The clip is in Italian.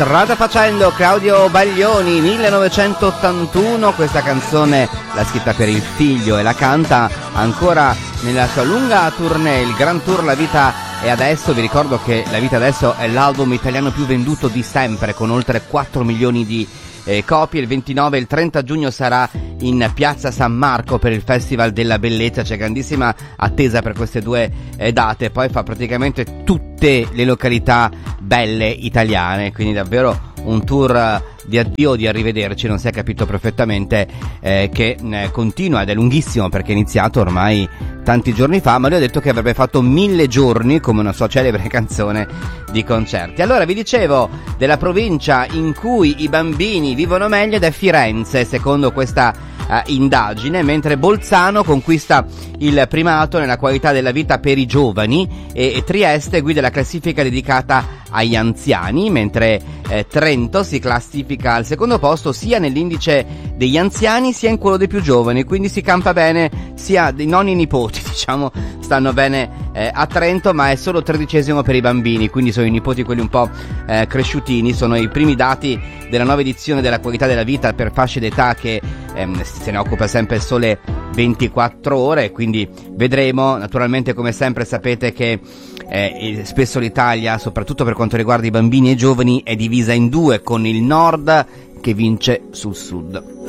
Strada facendo, Claudio Baglioni, 1981, questa canzone l'ha scritta per il figlio e la canta ancora nella sua lunga tournée, il Grand Tour La Vita è Adesso. Vi ricordo che La Vita Adesso è l'album italiano più venduto di sempre, con oltre 4 milioni di copie. Il 29 e il 30 giugno sarà in Piazza San Marco per il Festival della Bellezza, c'è grandissima attesa per queste due date, poi fa praticamente tutte le località belle italiane, quindi davvero un tour di addio, di arrivederci, non si è capito perfettamente che continua ed è lunghissimo perché è iniziato ormai tanti giorni fa, ma lui ha detto che avrebbe fatto 1000 giorni, come una sua celebre canzone, di concerti. Allora vi dicevo della provincia in cui i bambini vivono meglio ed è Firenze, secondo questa indagine, mentre Bolzano conquista il primato nella qualità della vita per i giovani e Trieste guida la classifica dedicata agli anziani, mentre Trento si classifica al secondo posto sia nell'indice degli anziani sia in quello dei più giovani, quindi si campa bene, sia dei nonni e nipoti, diciamo, stanno bene a Trento, ma è solo 13° per i bambini, quindi sono i nipoti quelli un po' cresciutini. Sono i primi dati della nuova edizione della qualità della vita per fasce d'età che se ne occupa sempre Sole 24 ore, quindi vedremo. Naturalmente, come sempre sapete che spesso l'Italia, soprattutto per quanto riguarda i bambini e i giovani, è divisa in due, con il nord che vince sul sud.